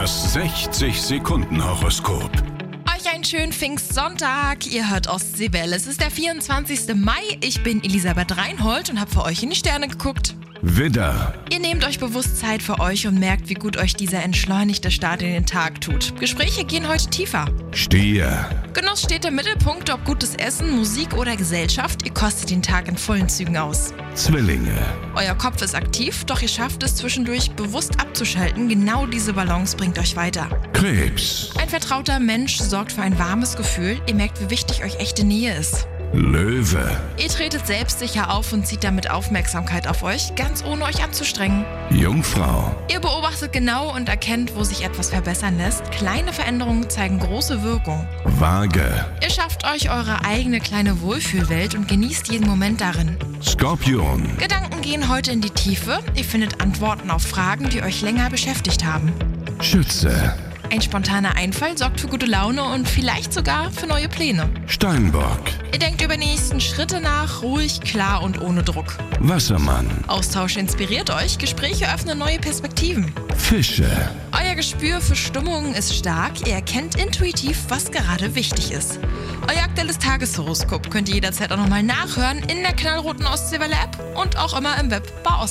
Das 60-Sekunden-Horoskop. Euch einen schönen Pfingstsonntag. Ihr hört Ostseewelle. Es ist der 24. Mai. Ich bin Elisabeth Reinhold und habe für euch in die Sterne geguckt. Widder, Ihr nehmt euch bewusst Zeit für euch und merkt, wie gut euch dieser entschleunigte Start in den Tag tut. Gespräche gehen heute tiefer. Stier, Genuss steht im Mittelpunkt, ob gutes Essen, Musik oder Gesellschaft. Ihr kostet den Tag in vollen Zügen aus. Zwillinge, Euer Kopf ist aktiv, doch ihr schafft es zwischendurch bewusst abzuschalten. Genau diese Balance bringt euch weiter. Krebs, Ein vertrauter Mensch sorgt für ein warmes Gefühl. Ihr merkt, wie wichtig euch echte Nähe ist. Löwe, Ihr tretet selbstsicher auf und zieht damit Aufmerksamkeit auf euch, ganz ohne euch anzustrengen. Jungfrau, Ihr beobachtet genau und erkennt, wo sich etwas verbessern lässt. Kleine Veränderungen zeigen große Wirkung. Waage, Ihr schafft euch eure eigene kleine Wohlfühlwelt und genießt jeden Moment darin. Skorpion, Gedanken gehen heute in die Tiefe. Ihr findet Antworten auf Fragen, die euch länger beschäftigt haben. Schütze, Ein spontaner Einfall sorgt für gute Laune und vielleicht sogar für neue Pläne. Steinbock, Ihr denkt über die nächsten Schritte nach, ruhig, klar und ohne Druck. Wassermann, Austausch inspiriert euch, Gespräche öffnen neue Perspektiven. Fische. Euer Gespür für Stimmungen ist stark, ihr erkennt intuitiv, was gerade wichtig ist. Euer aktuelles Tageshoroskop könnt ihr jederzeit auch nochmal nachhören in der knallroten Ostseewelle-App und auch immer im Web bei